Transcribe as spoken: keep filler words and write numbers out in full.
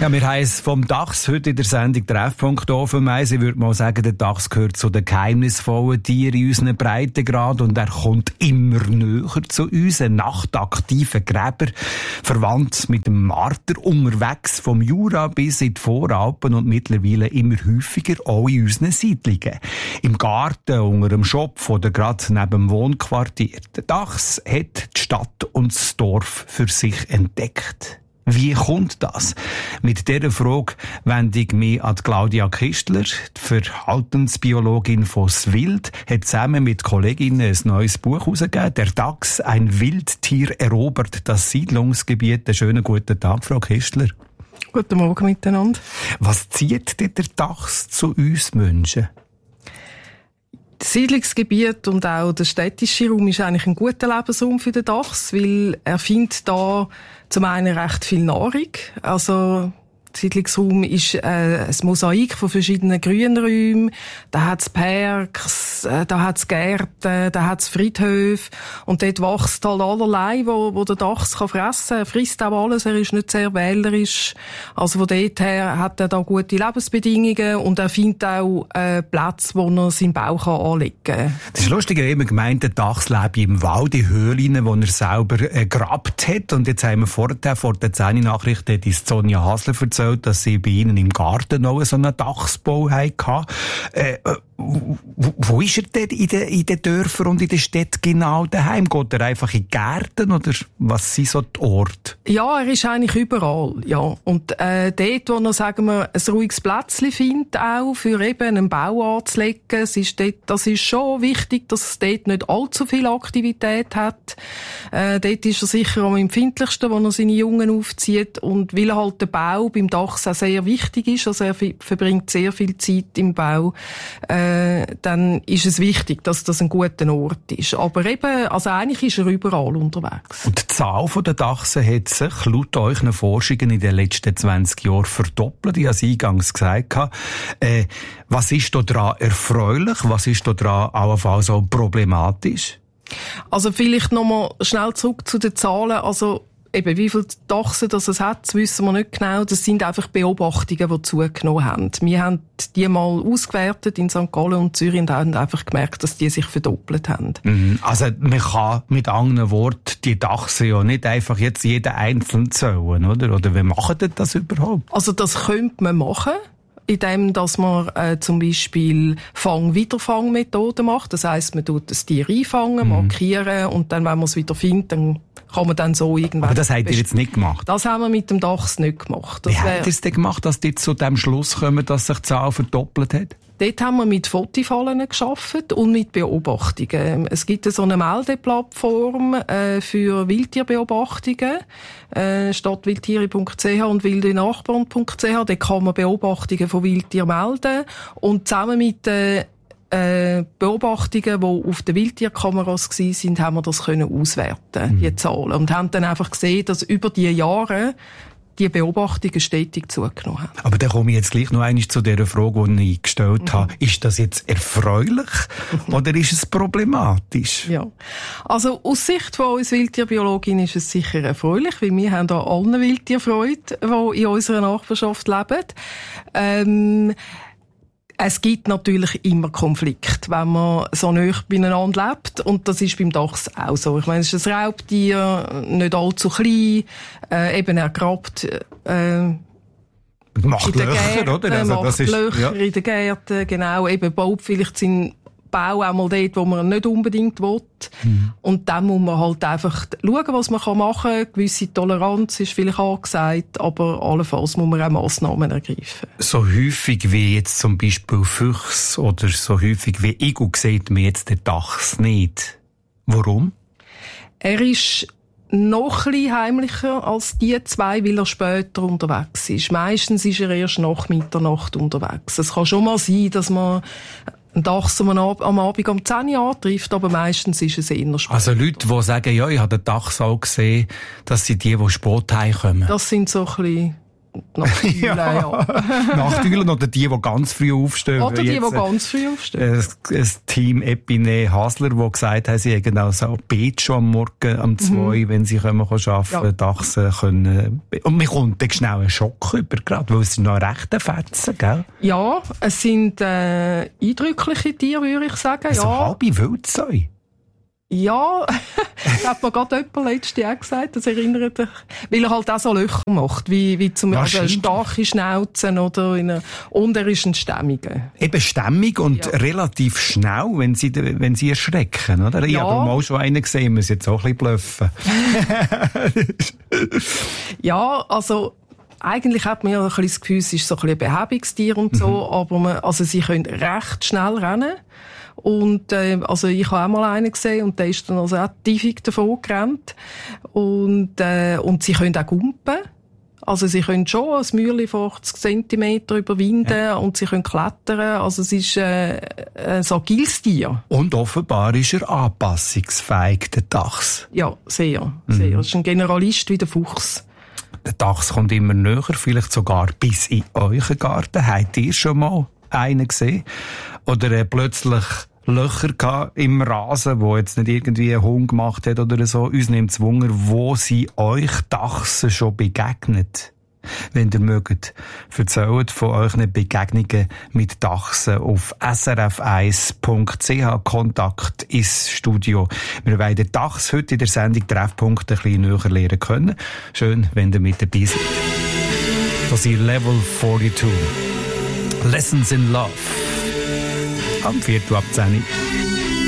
Ja, wir haben es vom Dachs heute in der Sendung Treffpunkt offen. Ich würde mal sagen, der Dachs gehört zu den geheimnisvollen Tieren in unseren Breitengraden und er kommt immer näher zu uns. Ein nachtaktiver Gräber, verwandt mit dem Marter, unterwegs vom Jura bis in die Voralpen und mittlerweile immer häufiger auch in unseren Siedlungen. Im Garten, unter dem Schopf oder gerade neben dem Wohnquartier. Der Dachs hat die Stadt und das Dorf für sich entdeckt. Wie kommt das? Mit dieser Frage wende ich mich an Claudia Kistler, die Verhaltensbiologin von Swild, hat zusammen mit Kolleginnen ein neues Buch herausgegeben. Der Dachs, ein Wildtier erobert das Siedlungsgebiet. Einen schönen guten Tag, Frau Kistler. Guten Morgen miteinander. Was zieht denn der Dachs zu uns Menschen? Das Siedlungsgebiet und auch der städtische Raum ist eigentlich ein guter Lebensraum für den Dachs, weil er findet da zum einen recht viel Nahrung. Also der Siedlungsraum ist äh, ein Mosaik von verschiedenen Grünräumen. Da hat es Parks, äh, da hat es Gärten, da hat es Friedhöfe. Und dort wächst halt allerlei, wo, wo der Dachs kann fressen kann. Er frisst auch alles, er ist nicht sehr wählerisch. Also von dort her hat er da gute Lebensbedingungen und er findet auch äh, Plätze, wo er seinen Bauch kann anlegen kann. Das ist lustig, er hat immer gemeint, der Dachs lebt im Wald, in Höhlen, die er selber äh, gegrabt hat. Und jetzt haben wir vorher, vor der zehn Nachrichten, hat uns Sonja Hasler erzählt, dass sie bei ihnen im Garten noch so einen Dachsbau hatten. Äh, wo, wo ist er denn in den, in den Dörfern und in den Städten genau daheim? Geht er einfach in die Gärten oder was sind so die Orte? Ja, er ist eigentlich überall, ja. Und äh, dort, wo er, sagen wir, ein ruhiges Plätzchen findet, auch für eben einen Bau anzulegen, es ist dort, das ist schon wichtig, dass es dort nicht allzu viel Aktivität hat. Äh, dort ist er sicher am empfindlichsten, wo er seine Jungen aufzieht und weil halt der Bau beim Dachs auch sehr wichtig ist, also er verbringt sehr viel Zeit im Bau, äh, dann ist es wichtig, dass das ein guter Ort ist. Aber eben, also eigentlich ist er überall unterwegs. Und die Zahl der Dachsen hat sich laut euren Forschungen in den letzten zwanzig Jahren verdoppelt. Ich habe es eingangs gesagt. Äh, was ist da dran erfreulich? Was ist da dran allenfalls auch problematisch? Also vielleicht nochmal schnell zurück zu den Zahlen. Also eben, wie viele Dachsen das es hat, das wissen wir nicht genau. Das sind einfach Beobachtungen, die zugenommen haben. Wir haben die mal ausgewertet in Sankt Gallen und Zürich und haben einfach gemerkt, dass die sich verdoppelt haben. Mhm. Also man kann mit anderen Worten die Dachsen ja nicht einfach jetzt jeden einzeln zählen, oder? Oder wie machen die das überhaupt? Also das könnte man machen, indem dass man äh, zum Beispiel Fang-Wiederfang-Methoden macht. Das heisst, man tut das Tier einfangen, mhm. markieren und dann, wenn man es wieder findet, dann kann man dann so irgendwann... Aber das habt ihr jetzt nicht gemacht? Das haben wir mit dem Dachs nicht gemacht. Das Wie habt ihr es denn gemacht, dass ihr zu dem Schluss kommen, dass sich die Zahl verdoppelt hat? Dort haben wir mit Fotifallen gearbeitet und mit Beobachtungen. Es gibt so eine Meldeplattform äh, für Wildtierbeobachtungen, äh, stadtwildtiere punkt c h und wildenachbarn punkt c h. Dort kann man Beobachtungen von Wildtieren melden und zusammen mit den äh, Beobachtungen, die auf den Wildtierkameras waren, haben wir das können auswerten, mhm. die Zahlen. Und haben dann einfach gesehen, dass über die Jahre die Beobachtungen stetig zugenommen haben. Aber dann komme ich jetzt gleich noch einmal zu der Frage, die ich gestellt mhm. habe. Ist das jetzt erfreulich oder ist es problematisch? Ja, also aus Sicht von uns Wildtierbiologin ist es sicher erfreulich, weil wir haben da allen Wildtierfreude, die in unserer Nachbarschaft leben. Ähm, Es gibt natürlich immer Konflikte, wenn man so nah beieinander lebt. Und das ist beim Dachs auch so. Ich meine, es ist ein Raubtier, nicht allzu klein, äh, eben er grabt, äh, macht in den Löcher, Gärten, oder? Also, macht das ist, Löcher ja. in den Gärten, genau. Eben baut vielleicht seinen Bau auch mal dort, wo man nicht unbedingt will. Mhm. Und dann muss man halt einfach schauen, was man machen kann. Eine gewisse Toleranz ist vielleicht angesagt, aber allenfalls muss man auch Massnahmen ergreifen. So häufig wie jetzt zum Beispiel Füchse oder so häufig wie Igel sieht man jetzt den Dachs nicht. Warum? Er ist noch ein bisschen heimlicher als die zwei, weil er später unterwegs ist. Meistens ist er erst nach Mitternacht unterwegs. Es kann schon mal sein, dass man ein Dachs am Abend um zehn Uhr antrifft, aber meistens ist es eher spät. Also Leute, die sagen, ja, ich habe den Dachs auch gesehen, das sind die, die spät heimkommen. Das sind so ein bisschen Nachteulen, ja. ja. Nachteulen oder die, die ganz früh aufstehen. Oder die, Jetzt, die ganz früh aufstehen. Ein, ein Team Epine Hasler, das gesagt hat, sie haben auch so Beet schon am Morgen um zwei, mhm. wenn sie kommen, arbeiten können, ja. Dachsen können. Und man kommt dann schnell einen Schock über, gerade, weil es noch rechte Fetzen, gell? Ja, es sind äh, eindrückliche Tiere, würde ich sagen. Also ja. halbe Wildsäue. Ja, das hat mir gerade jemand letztes Jahr gesagt, das erinnert mich, weil er halt auch so Löcher macht, wie, wie zum Beispiel also starke Schnauzen oder eine, und er ist ein Stämmiger. Eben stämmig und ja. relativ schnell, wenn sie, wenn sie erschrecken, oder? Ich ja. habe auch schon einen gesehen, wir müssen jetzt auch ein bisschen bluffen. Ja, also, eigentlich hat man ja ein bisschen das Gefühl, es ist so ein bisschen ein Behäbigstier und so, mhm. aber man, also sie können recht schnell rennen. Und, äh, also ich habe auch mal einen gesehen und der ist dann also auch tiefig davon gerannt. Und, äh, und sie können auch gumpen. Also sie können schon ein Mäuerchen fünfzig Zentimeter überwinden ja. und sie können klettern. Also es ist äh, ein agiles Tier. Und offenbar ist er anpassungsfähig, der Dachs. Ja, sehr, sehr. Mhm. Er ist ein Generalist wie der Fuchs. Der Dachs kommt immer näher, vielleicht sogar bis in euren Garten. Habt ihr schon mal einen gesehen? Oder äh, plötzlich Löcher im Rasen, wo jetzt nicht irgendwie ein Hund gemacht hat oder so. Uns nimmt es Wunder, wo sie euch Dachsen schon begegnet. Wenn ihr mögt, erzählt von euren Begegnungen mit Dachsen auf s r f eins punkt c h. Kontakt ins Studio. Wir wollen den Dachs heute in der Sendung Treffpunkt ein bisschen näher lernen können. Schön, wenn ihr mit dabei seid. Das ist Level zweiundvierzig. Lessons in Love. Am Viertel ab zehn.